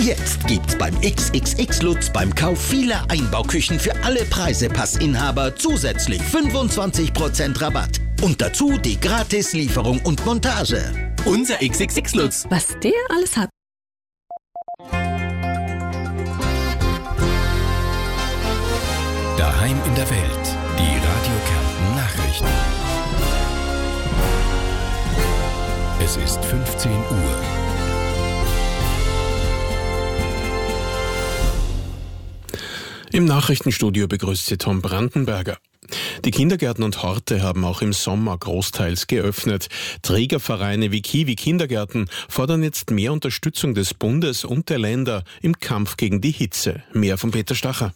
Jetzt gibt's beim XXX Lutz beim Kauf vieler Einbauküchen für alle Preisepassinhaber zusätzlich 25% Rabatt. Und dazu die Gratis-Lieferung und Montage. Unser XXX Lutz. Was der alles hat. Daheim in der Welt. Die Radio Kärnten Nachrichten. Es ist 15 Uhr. Im Nachrichtenstudio begrüßt Sie Tom Brandenberger. Die Kindergärten und Horte haben auch im Sommer großteils geöffnet. Trägervereine wie Kiwi Kindergärten fordern jetzt mehr Unterstützung des Bundes und der Länder im Kampf gegen die Hitze. Mehr von Peter Stacher.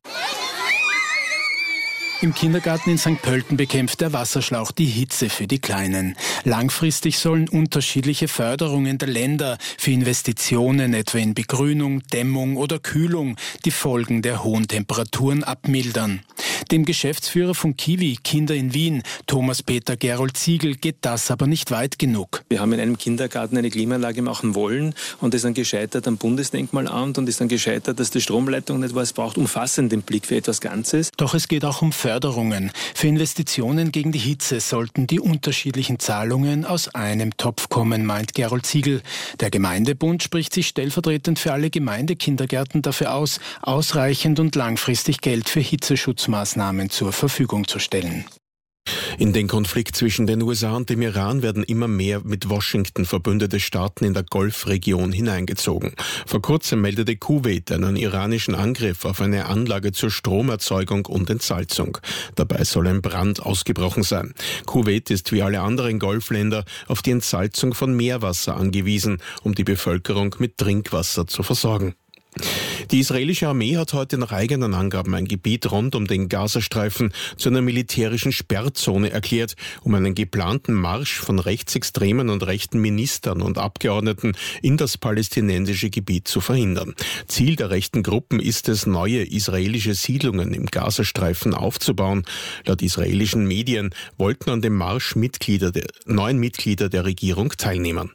Im Kindergarten in St. Pölten bekämpft der Wasserschlauch die Hitze für die Kleinen. Langfristig sollen unterschiedliche Förderungen der Länder für Investitionen, etwa in Begrünung, Dämmung oder Kühlung, die Folgen der hohen Temperaturen abmildern. Dem Geschäftsführer von Kiwi Kinder in Wien, Thomas Peter Gerold Ziegel, geht das aber nicht weit genug. Wir haben in einem Kindergarten eine Klimaanlage machen wollen und ist dann gescheitert am Bundesdenkmalamt und ist dann gescheitert, dass die Stromleitung nicht war. Es braucht umfassenden Blick für etwas Ganzes. Doch es geht auch um Förderungen. Für Investitionen gegen die Hitze sollten die unterschiedlichen Zahlungen aus einem Topf kommen, meint Gerold Ziegel. Der Gemeindebund spricht sich stellvertretend für alle Gemeindekindergärten dafür aus, ausreichend und langfristig Geld für Hitzeschutzmaßnahmen zur Verfügung zu stellen. In den Konflikt zwischen den USA und dem Iran werden immer mehr mit Washington verbündete Staaten in der Golfregion hineingezogen. Vor kurzem meldete Kuwait einen iranischen Angriff auf eine Anlage zur Stromerzeugung und Entsalzung. Dabei soll ein Brand ausgebrochen sein. Kuwait ist wie alle anderen Golfländer auf die Entsalzung von Meerwasser angewiesen, um die Bevölkerung mit Trinkwasser zu versorgen. Die israelische Armee hat heute nach eigenen Angaben ein Gebiet rund um den Gazastreifen zu einer militärischen Sperrzone erklärt, um einen geplanten Marsch von rechtsextremen und rechten Ministern und Abgeordneten in das palästinensische Gebiet zu verhindern. Ziel der rechten Gruppen ist es, neue israelische Siedlungen im Gazastreifen aufzubauen. Laut israelischen Medien wollten an dem Marsch neun Mitglieder der Regierung teilnehmen.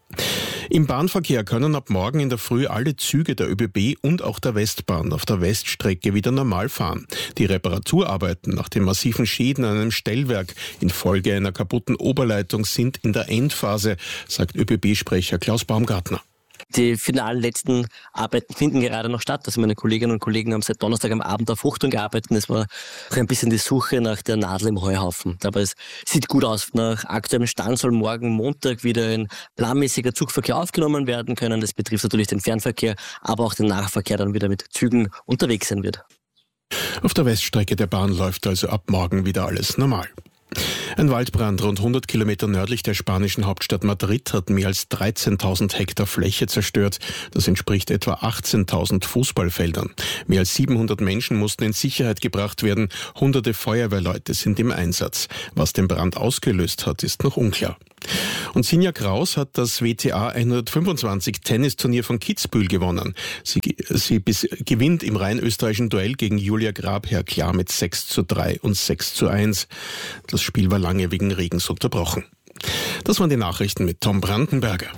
Im Bahnverkehr können ab morgen in der Früh alle Züge der ÖBB und auch der Westbahn auf der Weststrecke wieder normal fahren. Die Reparaturarbeiten nach den massiven Schäden an einem Stellwerk infolge einer kaputten Oberleitung sind in der Endphase, sagt ÖBB-Sprecher Klaus Baumgartner. Die finalen letzten Arbeiten finden gerade noch statt. Also meine Kolleginnen und Kollegen haben seit Donnerstag am Abend auf Hochtouren gearbeitet. Es war auch ein bisschen die Suche nach der Nadel im Heuhaufen. Aber es sieht gut aus. Nach aktuellem Stand soll morgen Montag wieder ein planmäßiger Zugverkehr aufgenommen werden können. Das betrifft natürlich den Fernverkehr, aber auch den Nahverkehr dann wieder mit Zügen unterwegs sein wird. Auf der Weststrecke der Bahn läuft also ab morgen wieder alles normal. Ein Waldbrand rund 100 Kilometer nördlich der spanischen Hauptstadt Madrid hat mehr als 13.000 Hektar Fläche zerstört. Das entspricht etwa 18.000 Fußballfeldern. Mehr als 700 Menschen mussten in Sicherheit gebracht werden. Hunderte Feuerwehrleute sind im Einsatz. Was den Brand ausgelöst hat, ist noch unklar. Und Sinja Kraus hat das WTA 125 Tennisturnier von Kitzbühel gewonnen. Sie gewinnt im rein österreichischen Duell gegen Julia Grabherr klar mit 6:3 und 6:1. Das Spiel war lange wegen Regens unterbrochen. Das waren die Nachrichten mit Tom Brandenberger.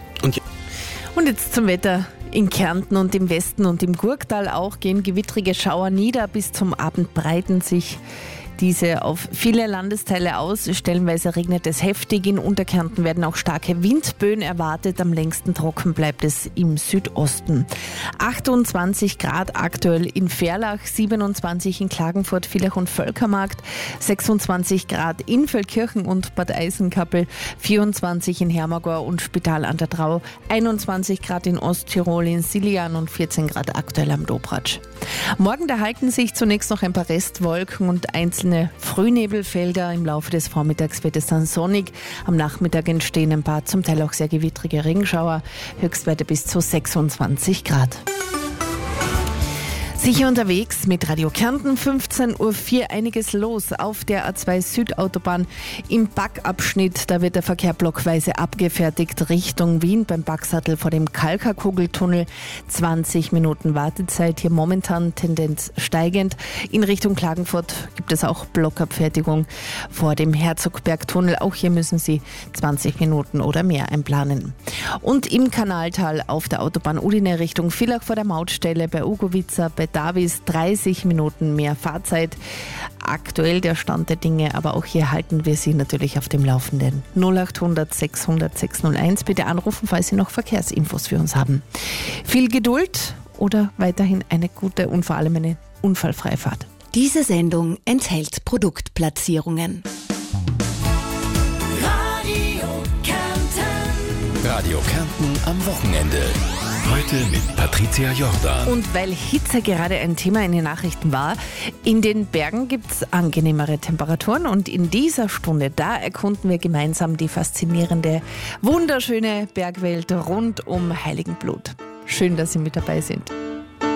Und jetzt zum Wetter. In Kärnten und im Westen und im Gurktal auch gehen gewittrige Schauer nieder. Bis zum Abend breiten sich diese auf viele Landesteile aus. Stellenweise regnet es heftig. In Unterkärnten werden auch starke Windböen erwartet. Am längsten trocken bleibt es im Südosten. 28 Grad aktuell in Verlach, 27 in Klagenfurt, Villach und Völkermarkt, 26 Grad in Feldkirchen und Bad Eisenkappel, 24 in Hermagor und Spital an der Drau, 21 Grad in Osttirol in Silian und 14 Grad aktuell am Dobratsch. Morgen da halten sich zunächst noch ein paar Restwolken und einzelne Frühnebelfelder. Im Laufe des Vormittags wird es dann sonnig. Am Nachmittag entstehen ein paar zum Teil auch sehr gewittrige Regenschauer. Höchstwerte bis zu 26 Grad. Sicher unterwegs mit Radio Kärnten, 15.04 Uhr, einiges los auf der A2 Südautobahn im Backabschnitt. Da wird der Verkehr blockweise abgefertigt Richtung Wien beim Backsattel vor dem Kalkakugeltunnel. 20 Minuten Wartezeit, hier momentan Tendenz steigend. In Richtung Klagenfurt gibt es auch Blockabfertigung vor dem Herzogbergtunnel. Auch hier müssen Sie 20 Minuten oder mehr einplanen. Und im Kanaltal auf der Autobahn Udine Richtung Villach vor der Mautstelle bei Ugovica, bei Davis 30 Minuten mehr Fahrzeit. Aktuell der Stand der Dinge, aber auch hier halten wir Sie natürlich auf dem Laufenden. 0800 600 601. Bitte anrufen, falls Sie noch Verkehrsinfos für uns haben. Viel Geduld oder weiterhin eine gute und vor allem eine unfallfreie Fahrt. Diese Sendung enthält Produktplatzierungen. Radio Kärnten am Wochenende. Heute mit Patricia Jordan. Und weil Hitze gerade ein Thema in den Nachrichten war, in den Bergen gibt es angenehmere Temperaturen und in dieser Stunde, da erkunden wir gemeinsam die faszinierende, wunderschöne Bergwelt rund um Heiligenblut. Schön, dass Sie mit dabei sind.